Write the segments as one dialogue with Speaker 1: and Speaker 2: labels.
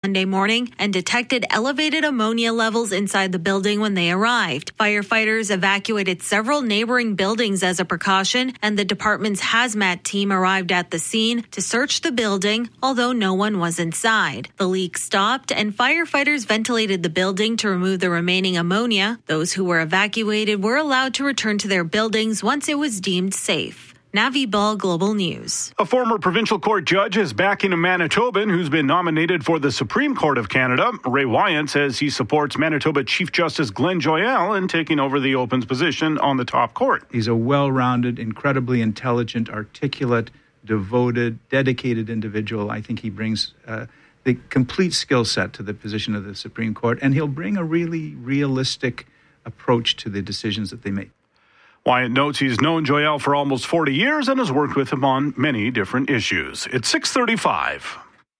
Speaker 1: Monday morning and detected elevated ammonia levels inside the building when they arrived. Firefighters evacuated several neighboring buildings as a precaution, and the department's hazmat team arrived at the scene to search the building, although no one was inside. The leak stopped, and firefighters ventilated the building to remove the remaining ammonia. Those who were evacuated were allowed to return to their buildings once it was deemed safe. Navi Ball, Global News.
Speaker 2: A former provincial court judge is backing a Manitoban who's been nominated for the Supreme Court of Canada. Ray Wyant says he supports Manitoba Chief Justice Glenn Joyal in taking over the Open's position on the top court.
Speaker 3: He's a well-rounded, incredibly intelligent, articulate, devoted, dedicated individual. I think he brings the complete skill set to the position of the Supreme Court, and he'll bring a really realistic approach to the decisions that they make.
Speaker 2: Wyant notes he's known Joyal for almost 40 years and has worked with him on many different issues. It's 6:35.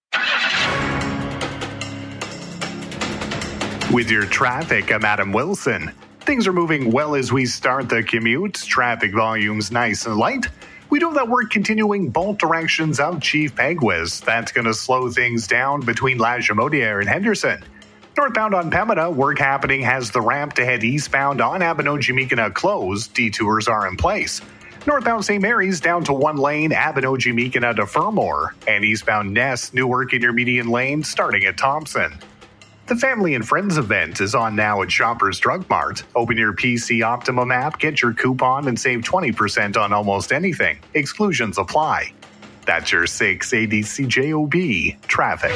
Speaker 4: With your traffic, I'm Adam Wilson. Things are moving well as we start the commute. Traffic volume's nice and light. We do have that work continuing both directions out Chief Peguis. That's going to slow things down between La Jamodière and Henderson. Northbound on Pembina, work happening has the ramp to head eastbound on Abinogi-Mekina closed. Detours are in place. Northbound St. Mary's down to one lane, Abinogi-Mekina to Fermor. And eastbound Ness, new work in your median lane starting at Thompson. The Family and Friends event is on now at Shoppers Drug Mart. Open your PC Optimum app, get your coupon, and save 20% on almost anything. Exclusions apply. That's your 680 CJOB traffic.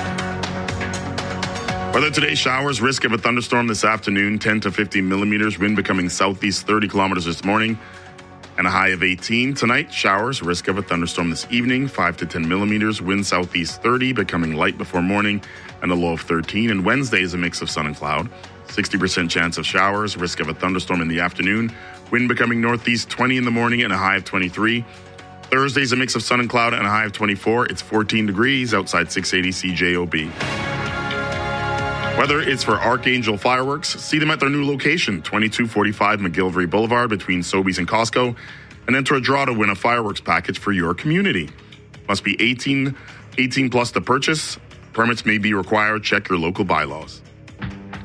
Speaker 5: Weather today, showers, risk of a thunderstorm this afternoon, 10 to 15 millimeters, wind becoming southeast 30 kilometers this morning, and a high of 18. Tonight, showers, risk of a thunderstorm this evening, 5 to 10 millimeters, wind southeast 30, becoming light before morning, and a low of 13. And Wednesday is a mix of sun and cloud, 60% chance of showers, risk of a thunderstorm in the afternoon, wind becoming northeast 20 in the morning, and a high of 23. Thursday is a mix of sun and cloud and a high of 24. It's 14 degrees outside 680 CJOB. Weather is for Archangel Fireworks. See them at their new location, 2245 McGillivray Boulevard between Sobeys and Costco, and enter a draw to win a fireworks package for your community. Must be 18 plus to purchase. Permits may be required. Check your local bylaws.